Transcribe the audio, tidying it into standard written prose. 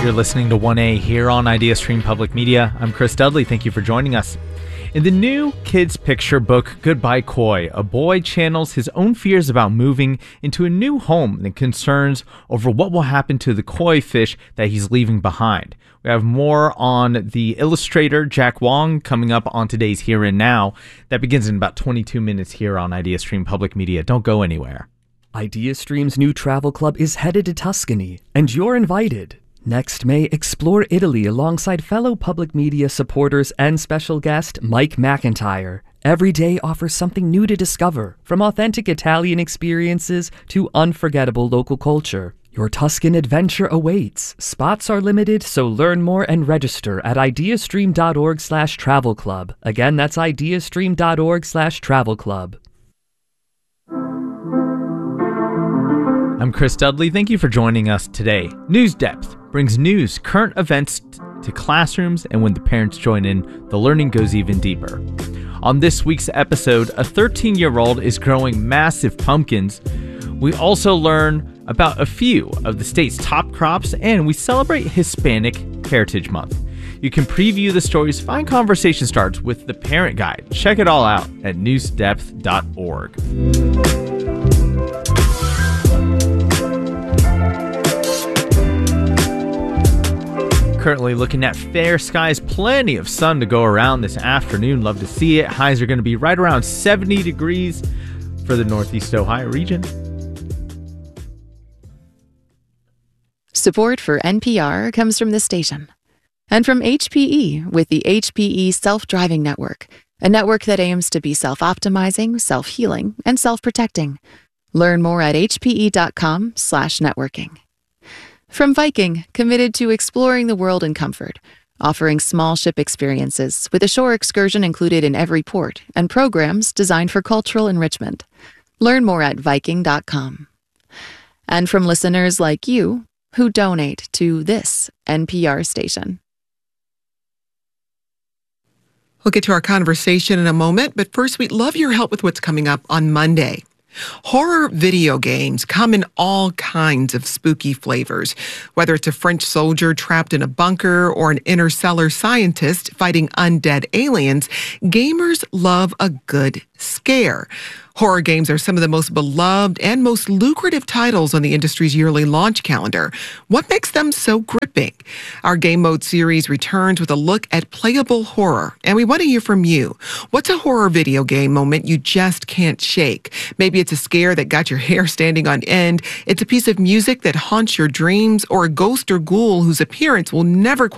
You're listening to 1A here on IdeaStream Public Media. I'm Chris Dudley. Thank you for joining us. In the new kids' picture book, Goodbye Koi, a boy channels his own fears about moving into a new home and concerns over what will happen to the koi fish that he's leaving behind. We have more on the illustrator, Jack Wong, coming up on today's Here and Now. That begins in about 22 minutes here on IdeaStream Public Media. Don't go anywhere. IdeaStream's new travel club is headed to Tuscany, and you're invited. Next May, explore Italy alongside fellow public media supporters and special guest Mike McIntyre. Every day offers something new to discover, from authentic Italian experiences to unforgettable local culture. Your Tuscan adventure awaits. Spots are limited, so learn more and register at ideastream.org/travel club. Again, that's ideastream.org/travel club. I'm Chris Dudley. Thank you for joining us today. News Depth brings news, current events to classrooms, and when the parents join in, the learning goes even deeper. On this week's episode, a 13-year-old is growing massive pumpkins. We also learn about a few of the state's top crops, and we celebrate Hispanic Heritage Month. You can preview the stories, find conversation starts with the Parent Guide. Check it all out at newsdepth.org. Currently looking at fair skies, plenty of sun to go around this afternoon. Love to see it. Highs are going to be right around 70 degrees for the Northeast Ohio region. Support for NPR comes from this station and from HPE with the HPE Self-Driving Network, a network that aims to be self-optimizing, self-healing, and self-protecting. Learn more at hpe.com/networking. From Viking, committed to exploring the world in comfort, offering small ship experiences with a shore excursion included in every port and programs designed for cultural enrichment. Learn more at Viking.com. And from listeners like you who donate to this NPR station. We'll get to our conversation in a moment, but first we'd love your help with what's coming up on Monday. Horror video games come in all kinds of spooky flavors. Whether it's a French soldier trapped in a bunker or an interstellar scientist fighting undead aliens, gamers love a good scare. Horror games are some of the most beloved and most lucrative titles on the industry's yearly launch calendar. What makes them so gripping? Our Game Mode series returns with a look at playable horror, and we want to hear from you. What's a horror video game moment you just can't shake? Maybe it's a scare that got your hair standing on end, it's a piece of music that haunts your dreams, or a ghost or ghoul whose appearance will never